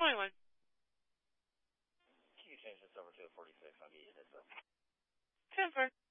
21. Can you change this over to a 46? I'll get you this up. 10-4.